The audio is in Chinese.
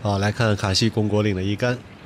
好，来看卡西公国岭的一杆。